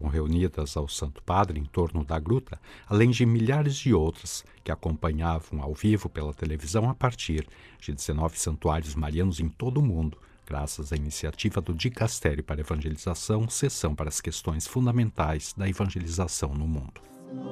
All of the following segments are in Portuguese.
estavam reunidas ao Santo Padre em torno da gruta, além de milhares de outras que acompanhavam ao vivo pela televisão a partir de 19 santuários marianos em todo o mundo, graças à iniciativa do Dicastério para Evangelização, Seção para as Questões Fundamentais da Evangelização no Mundo.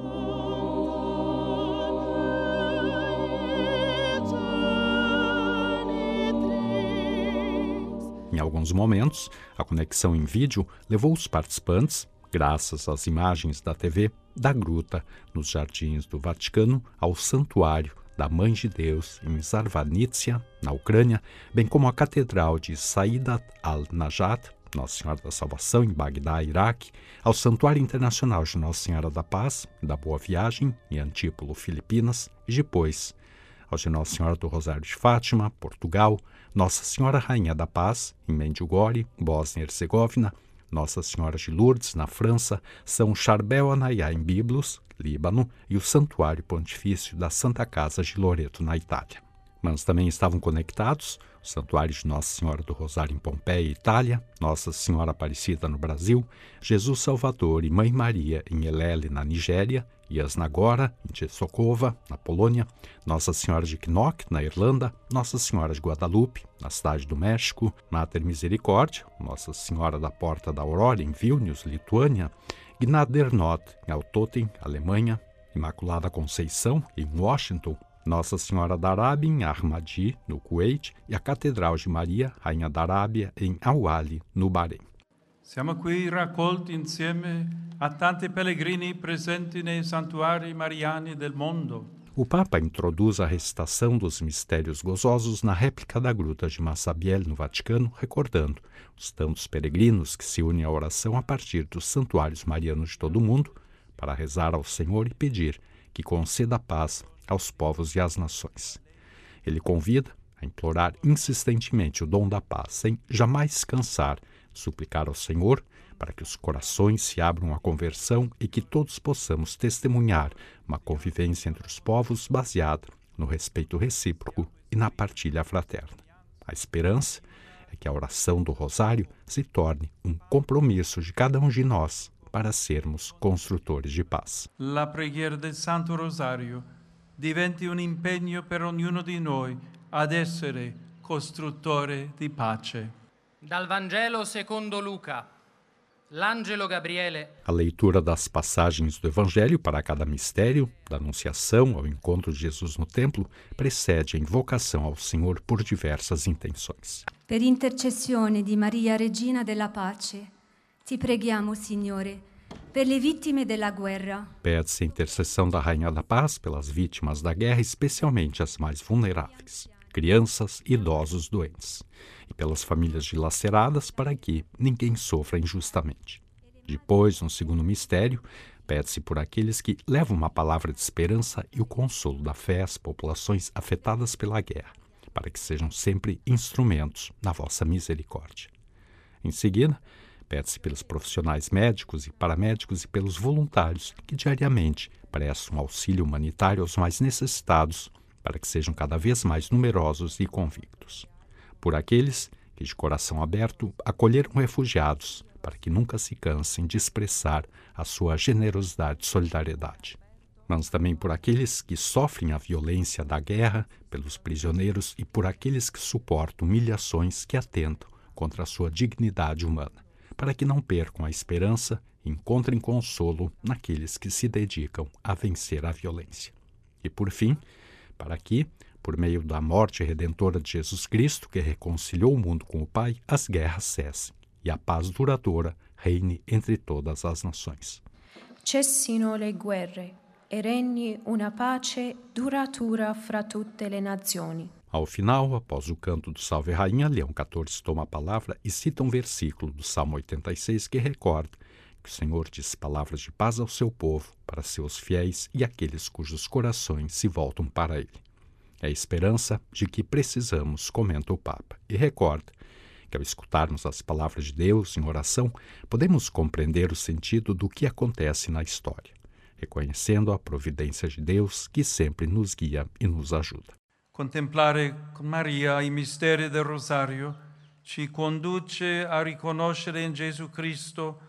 Em alguns momentos, a conexão em vídeo levou os participantes, graças às imagens da TV, da gruta nos jardins do Vaticano ao santuário da Mãe de Deus em Zarvanitsia, na Ucrânia, bem como a Catedral de Sayyidat al-Najat, Nossa Senhora da Salvação, em Bagdá, Iraque, ao Santuário Internacional de Nossa Senhora da Paz, da Boa Viagem, em Antípolo, Filipinas, e depois ao de Nossa Senhora do Rosário de Fátima, Portugal, Nossa Senhora Rainha da Paz, em Medjugorje, Bósnia e Herzegovina, Nossa Senhora de Lourdes, na França, São Charbel Anaiá, em Biblos, Líbano, e o Santuário Pontifício da Santa Casa de Loreto, na Itália. Mas também estavam conectados o Santuário de Nossa Senhora do Rosário em Pompeia, Itália, Nossa Senhora Aparecida no Brasil, Jesus Salvador e Mãe Maria em Elele, na Nigéria, Jasnagora, em Częstochowa, na Polônia, Nossa Senhora de Knock, na Irlanda, Nossa Senhora de Guadalupe, na Cidade do México, Mater Misericórdia, Nossa Senhora da Porta da Aurora, em Vilnius, Lituânia, Gnadernot, em Altoten, Alemanha, Imaculada Conceição, em Washington, Nossa Senhora da Arábia, em Ahmadi, no Kuwait, e a Catedral de Maria, Rainha da Arábia, em Awali, no Bahrein. Siamo qui raccolti insieme a tanti pellegrini presenti nei santuari mariani del mondo. O Papa introduz a recitação dos mistérios gozosos na réplica da gruta de Massabielle, no Vaticano, recordando os tantos peregrinos que se unem à oração a partir dos santuários marianos de todo o mundo para rezar ao Senhor e pedir que conceda paz aos povos e às nações. Ele convida a implorar insistentemente o dom da paz, sem jamais cansar de suplicar ao Senhor para que os corações se abram à conversão e que todos possamos testemunhar uma convivência entre os povos baseada no respeito recíproco e na partilha fraterna. A esperança é que a oração do Rosário se torne um compromisso de cada um de nós para sermos construtores de paz. La preghiera del Santo Rosario diventi un impegno per ognuno di noi ad essere costruttore di pace. Dal Vangelo secondo Luca. L'angelo Gabriele. A leitura das passagens do Evangelho para cada mistério, da Anunciação ao encontro de Jesus no templo, precede a invocação ao Senhor por diversas intenções. Per intercessione di Maria Regina della Pace, ti preghiamo, Signore, per le vittime della guerra. Pede-se a intercessão da Rainha da Paz pelas vítimas da guerra, especialmente as mais vulneráveis, crianças e idosos doentes, e pelas famílias dilaceradas para que ninguém sofra injustamente. Depois, no segundo mistério, pede-se por aqueles que levam uma palavra de esperança e o consolo da fé às populações afetadas pela guerra, para que sejam sempre instrumentos da vossa misericórdia. Em seguida, pede-se pelos profissionais médicos e paramédicos e pelos voluntários que diariamente prestam auxílio humanitário aos mais necessitados, para que sejam cada vez mais numerosos e convictos. Por aqueles que, de coração aberto, acolheram refugiados, para que nunca se cansem de expressar a sua generosidade e solidariedade. Mas também por aqueles que sofrem a violência da guerra, pelos prisioneiros e por aqueles que suportam humilhações que atentam contra a sua dignidade humana, para que não percam a esperança e encontrem consolo naqueles que se dedicam a vencer a violência. E, por fim, para que, por meio da morte redentora de Jesus Cristo, que reconciliou o mundo com o Pai, as guerras cessem e a paz duradoura reine entre todas as nações. Cessino le guerre e regni una pace duratura fra tutte le nazioni. Ao final, após o canto do Salve Rainha, Leão XIV toma a palavra e cita um versículo do Salmo 86 que recorda que o Senhor diz palavras de paz ao seu povo, para seus fiéis e aqueles cujos corações se voltam para ele. É a esperança de que precisamos, comenta o Papa, e recorda que ao escutarmos as palavras de Deus em oração, podemos compreender o sentido do que acontece na história, reconhecendo a providência de Deus que sempre nos guia e nos ajuda. Contemplare con Maria i misteri del Rosario ci conduce a riconoscere in Gesù Cristo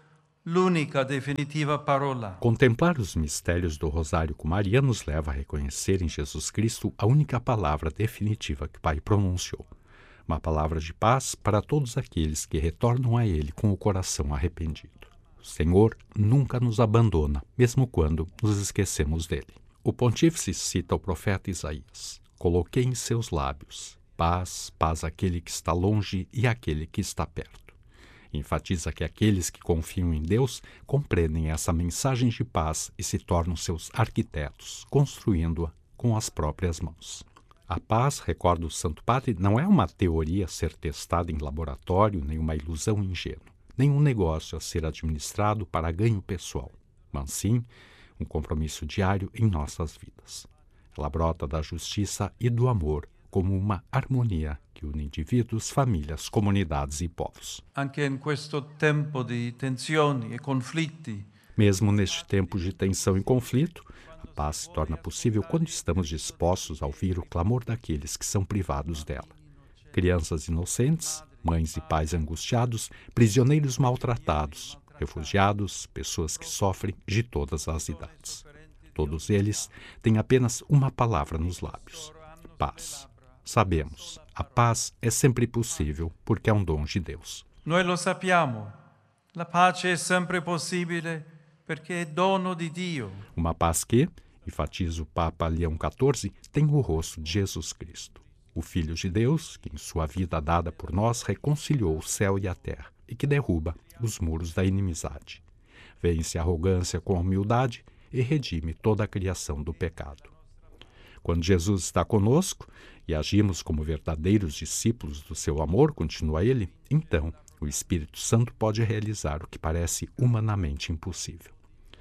l'unica definitiva parola. Contemplar os mistérios do Rosário com Maria nos leva a reconhecer em Jesus Cristo a única palavra definitiva que o Pai pronunciou. Uma palavra de paz para todos aqueles que retornam a Ele com o coração arrependido. O Senhor nunca nos abandona, mesmo quando nos esquecemos dele. O pontífice cita o profeta Isaías. Coloquei em seus lábios paz, paz àquele que está longe e àquele que está perto. Enfatiza que aqueles que confiam em Deus compreendem essa mensagem de paz e se tornam seus arquitetos, construindo-a com as próprias mãos. A paz, recorda o Santo Padre, não é uma teoria a ser testada em laboratório, nem uma ilusão ingênua, nem um negócio a ser administrado para ganho pessoal, mas sim um compromisso diário em nossas vidas. Ela brota da justiça e do amor como uma harmonia que une indivíduos, famílias, comunidades e povos. Anche in questo tempo di tensioni e conflitti, Mesmo neste tempo de tensão e conflito, a paz se torna possível quando estamos dispostos a ouvir o clamor daqueles que são privados dela. Crianças inocentes, mães e pais angustiados, prisioneiros maltratados, refugiados, pessoas que sofrem de todas as idades. Todos eles têm apenas uma palavra nos lábios: paz. Sabemos, a paz é sempre possível porque é um dom de Deus. noi lo sappiamo, la pace è sempre possibile perché è dono di Dio. Uma paz que, enfatiza o Papa Leão XIV, tem o rosto de Jesus Cristo, o Filho de Deus, que em sua vida dada por nós reconciliou o céu e a terra e que derruba os muros da inimizade. Vence a arrogância com a humildade e redime toda a criação do pecado. Quando Jesus está conosco e agimos como verdadeiros discípulos do seu amor, continua ele, então o Espírito Santo pode realizar o que parece humanamente impossível.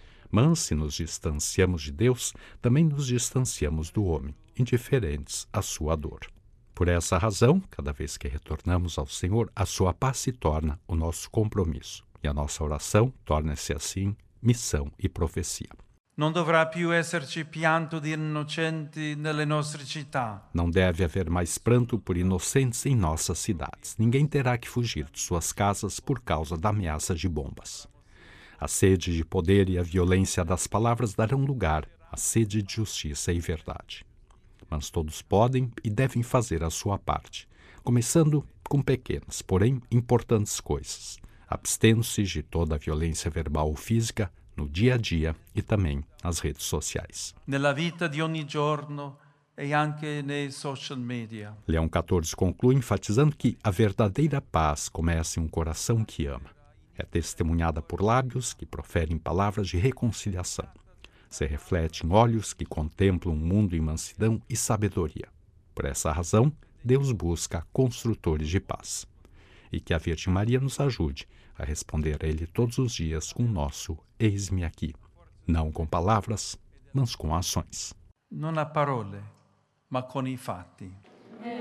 Mas se nos distanciamos de Deus, também nos distanciamos do homem, indiferentes à sua dor. Por essa razão, cada vez que retornamos ao Senhor, a sua paz se torna o nosso compromisso, e a nossa oração torna-se assim missão e profecia. Non dovrà più esserci pianto di innocenti nelle nostre città. Não deve haver mais pranto por inocentes em nossas cidades. Ninguém terá que fugir de suas casas por causa da ameaça de bombas. A sede de poder e a violência das palavras darão lugar à sede de justiça e verdade. Mas todos podem e devem fazer a sua parte, começando com pequenas, porém importantes coisas, abstendo-se de toda a violência verbal ou física no dia a dia e também nas redes sociais. Nella vita di ogni giorno e anche nei social media. Leão XIV conclui enfatizando que a verdadeira paz começa em um coração que ama. É testemunhada por lábios que proferem palavras de reconciliação. Se reflete em olhos que contemplam o mundo em mansidão e sabedoria. Por essa razão, Deus busca construtores de paz. E que a Virgem Maria nos ajude a responder a Ele todos os dias com o nosso eis-me aqui. Não com palavras, mas com ações. Non a parole, ma con i fatti.